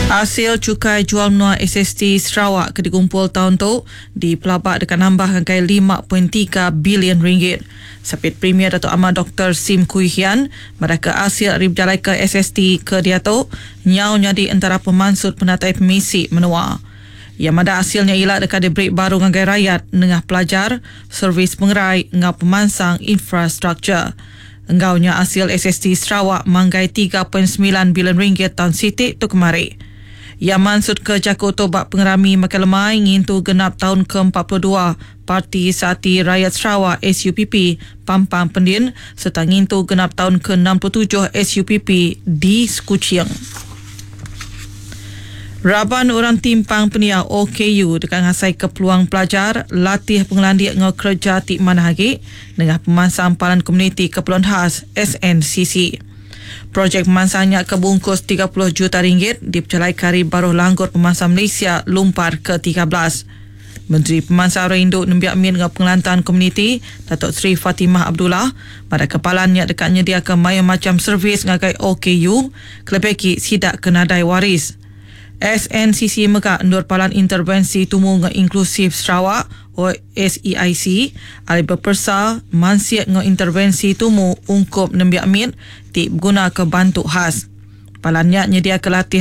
Hasil cukai jual menua SST Sarawak ke dikumpul tahun tu di pelabak dekat nambah angkai 5.3 bilion ringgit. Sapit Premier Datuk Ahmad Dr. Sim Kui Hian mereka hasil dari berjalai ke SST ke dia tu nyau nyadi antara pemansut penatai pemisi menua. Yang mana hasilnya ialah dekat diberi baru ngagai rakyat nengah pelajar, servis pengerai ngau pemansang infrastruktur. Enggaunya hasil SST Sarawak manggai 3.9 bilion ringgit tahun sitik tu kemari. Yang mansut ke Jaku Tobak Pengerami Makan Lemai ngintu genap tahun ke-42 Parti Sati Rakyat Sarawak SUPP Pampang Pendin serta ngintu genap tahun ke-67 SUPP di Skuching. Raban orang timpang peniau OKU dekat ngasai ke peluang pelajar latih pengelandik ngau kerja tik manahagi dengan pemansang palan komuniti keperluan khas SNCC. Projek pemansangnya kebungkus 30 juta ringgit dipercalai Kari Baruh Langgur Pemansang Malaysia Lumpar ke-13. Menteri Pemansang Orang Induk Nembiak Min dengan Pengelantan Komuniti Datuk Seri Fatimah Abdullah pada kepalannya dekat nyediakan macam servis ngagai OKU kelebih sidak kenadai waris. SNCC Mekah endur palan intervensi tumu dengan inklusif Sarawak SEIC alih berpersa mansiat dengan intervensi tumu ungkup nembiak min ti guna ke bantuk khas. Palannya nyedia kelatih